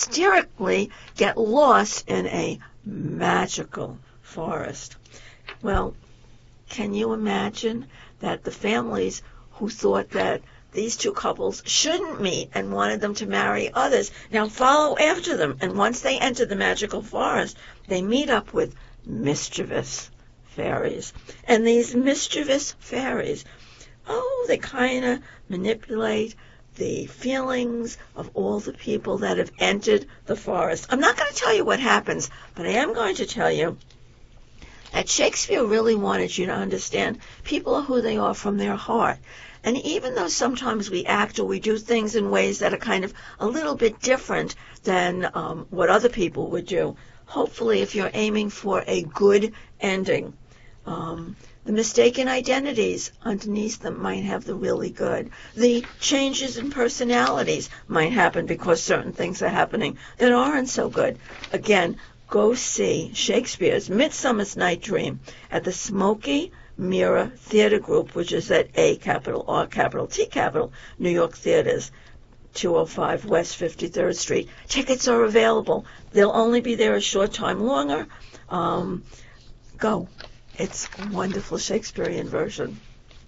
mysteriously get lost in a magical forest. Well, can you imagine that the families who thought that these two couples shouldn't meet and wanted them to marry others now follow after them, and once they enter the magical forest, they meet up with mischievous fairies. And these mischievous fairies, they kind of manipulate the feelings of all the people that have entered the forest. I'm not going to tell you what happens, but I am going to tell you that Shakespeare really wanted you to understand people are who they are from their heart. And even though sometimes we act or we do things in ways that are kind of a little bit different than what other people would do, hopefully if you're aiming for a good ending, the mistaken identities underneath them might have the really good. The changes in personalities might happen because certain things are happening that aren't so good. Again, go see Shakespeare's Midsummer's Night Dream at the Smoky Mirror Theater Group, which is at A-R-T, New York Theaters, 205 West 53rd Street. Tickets are available. They'll only be there a short time longer. Go. It's a wonderful Shakespearean version.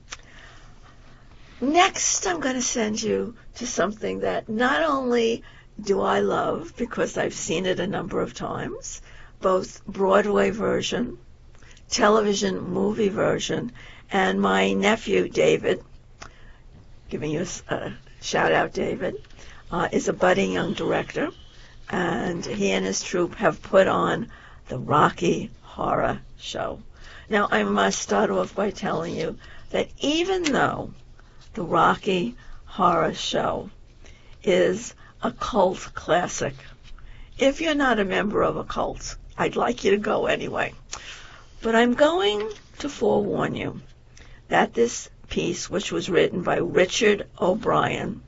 Next, I'm going to send you to something that not only do I love, because I've seen it a number of times, both Broadway version, television movie version, and my nephew, David, giving you a shout-out, David, is a budding young director, and he and his troupe have put on the Rocky Horror Show. Now, I must start off by telling you that even though the Rocky Horror Show is a cult classic, if you're not a member of a cult, I'd like you to go anyway. But I'm going to forewarn you that this piece, which was written by Richard O'Brien,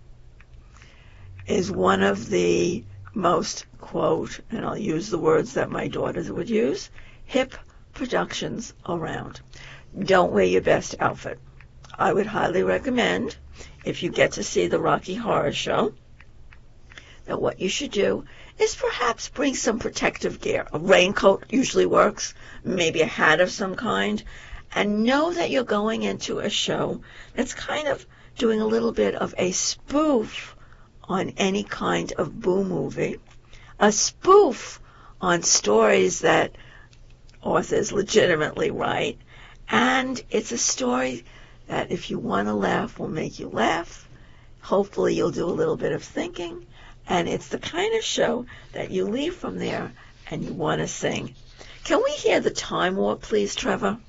is one of the most, quote, and I'll use the words that my daughters would use, hip productions around. Don't wear your best outfit. I would highly recommend, if you get to see the Rocky Horror Show, that what you should do is perhaps bring some protective gear. A raincoat usually works, maybe a hat of some kind, and know that you're going into a show that's kind of doing a little bit of a spoof on any kind of boo movie, a spoof on stories that authors legitimately write, and it's a story that if you want to laugh will make you laugh. Hopefully you'll do a little bit of thinking, and it's the kind of show that you leave from there and you want to sing. Can we hear the Time Warp, please, Trevor?